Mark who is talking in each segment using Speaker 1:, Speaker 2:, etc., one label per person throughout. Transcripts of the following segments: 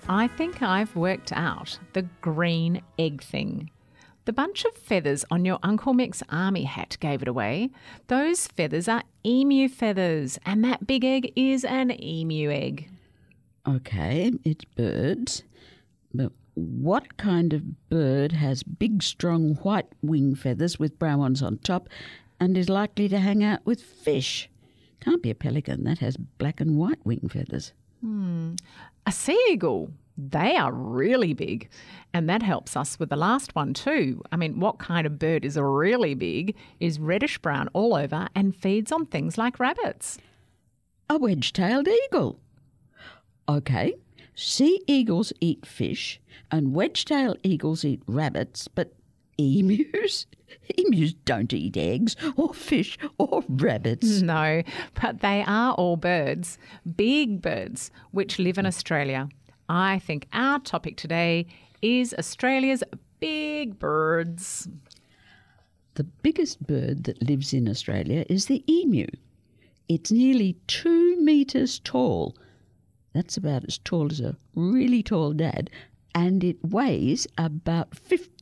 Speaker 1: I think I've worked out the green egg thing. The bunch of feathers on your Uncle Mick's army hat gave it away. Those feathers are emu feathers, and that big egg is an emu egg.
Speaker 2: Okay, it's birds. But what kind of bird has big, strong white wing feathers with brown ones on top and is likely to hang out with fish? Can't be a pelican. That has black and white wing feathers.
Speaker 1: A seagull. They are really big. And that helps us with the last one too. I mean, what kind of bird is really big, is reddish-brown all over and feeds on things like rabbits?
Speaker 2: A wedge-tailed eagle. Okay, sea eagles eat fish and wedge-tailed eagles eat rabbits, but emus? Emus don't eat eggs or fish or rabbits.
Speaker 1: No, but they are all birds, big birds, which live in Australia. I think our topic today is Australia's big birds.
Speaker 2: The biggest bird that lives in Australia is the emu. It's nearly 2 metres tall. That's about as tall as a really tall dad, and it weighs about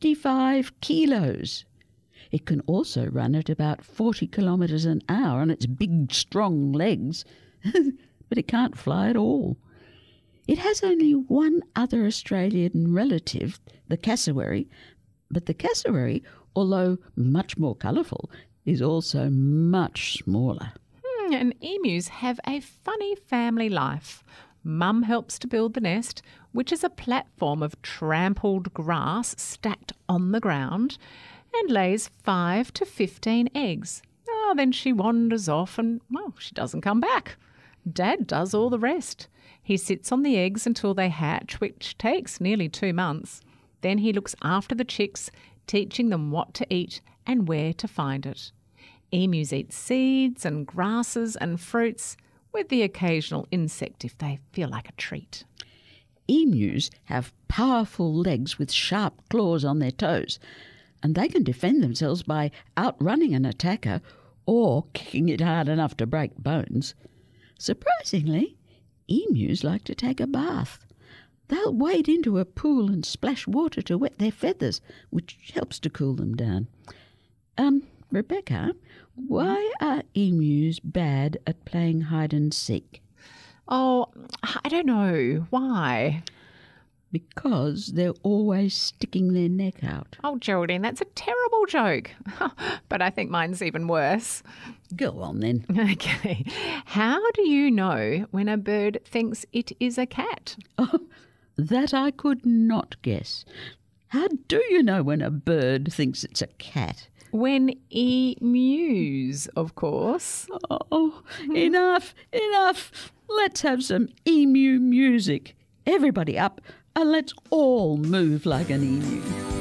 Speaker 2: 55 kilos. It can also run at about 40 kilometres an hour on its big, strong legs, but it can't fly at all. It has only one other Australian relative, the cassowary, but the cassowary, although much more colourful, is also much smaller.
Speaker 1: And emus have a funny family life. Mum helps to build the nest, which is a platform of trampled grass stacked on the ground, and lays 5 to 15 eggs. Then she wanders off and, well, she doesn't come back. Dad does all the rest. He sits on the eggs until they hatch, which takes nearly 2 months. Then he looks after the chicks, teaching them what to eat and where to find it. Emus eat seeds and grasses and fruits, with the occasional insect if they feel like a treat.
Speaker 2: Emus have powerful legs with sharp claws on their toes, and they can defend themselves by outrunning an attacker or kicking it hard enough to break bones. Surprisingly, emus like to take a bath. They'll wade into a pool and splash water to wet their feathers, which helps to cool them down. Rebecca, why are emus bad at playing hide and seek?
Speaker 1: Oh, I don't know. Why?
Speaker 2: Because they're always sticking their neck out.
Speaker 1: Oh, Geraldine, that's a terrible joke. But I think mine's even worse.
Speaker 2: Go on then.
Speaker 1: Okay. How do you know when a bird thinks it is a cat?
Speaker 2: Oh, that I could not guess. How do you know when a bird thinks it's a cat?
Speaker 1: When emus, of course.
Speaker 2: Oh, enough. Let's have some emu music. Everybody up and let's all move like an emu.